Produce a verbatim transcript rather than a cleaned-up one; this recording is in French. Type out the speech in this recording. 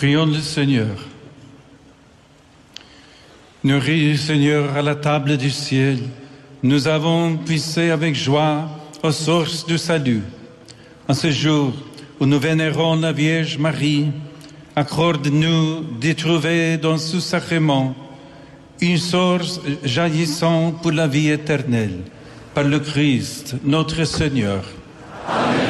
Prions le Seigneur. Nourris, Seigneur, à la table du ciel, nous avons puissé avec joie aux sources du salut. En ce jour où nous vénérons la Vierge Marie, accorde-nous d'y trouver dans ce sacrement une source jaillissant pour la vie éternelle, par le Christ, notre Seigneur. Amen.